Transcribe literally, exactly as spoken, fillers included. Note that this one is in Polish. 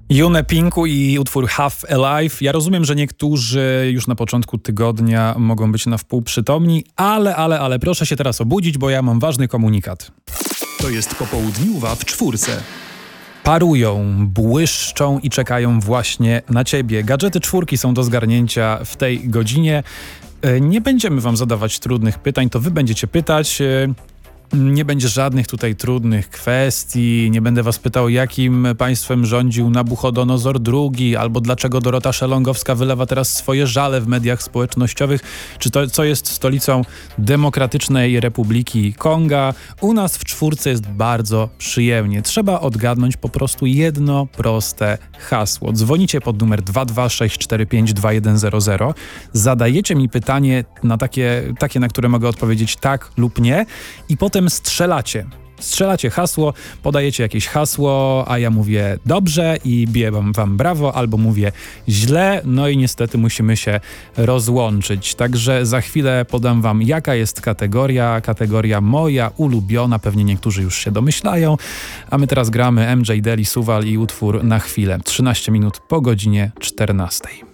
June Pinku i utwór Half Alive. Ja rozumiem, że niektórzy już na początku tygodnia mogą być na wpół przytomni, ale, ale, ale proszę się teraz obudzić, bo ja mam ważny komunikat. To jest popołudniowa w czwórce. Parują, błyszczą i czekają właśnie na ciebie. Gadżety czwórki są do zgarnięcia w tej godzinie. Nie będziemy wam zadawać trudnych pytań, to wy będziecie pytać. Nie będzie żadnych tutaj trudnych kwestii, nie będę was pytał, jakim państwem rządził Nabuchodonozor drugi, albo dlaczego Dorota Szelongowska wylewa teraz swoje żale w mediach społecznościowych, czy to, co jest stolicą Demokratycznej Republiki Konga. U nas w czwórce jest bardzo przyjemnie. Trzeba odgadnąć po prostu jedno proste hasło. Dzwonicie pod numer dwa dwa sześć cztery pięć dwa jeden zero zero, zadajecie mi pytanie na takie, takie, na które mogę odpowiedzieć tak lub nie i potem strzelacie. Strzelacie hasło, podajecie jakieś hasło, a ja mówię dobrze i biję wam, wam brawo, albo mówię źle, no i niestety musimy się rozłączyć. Także za chwilę podam wam, jaka jest kategoria. Kategoria moja ulubiona, pewnie niektórzy już się domyślają, a my teraz gramy M J Deli Suwal i utwór Na chwilę. trzynaście minut po godzinie czternastej.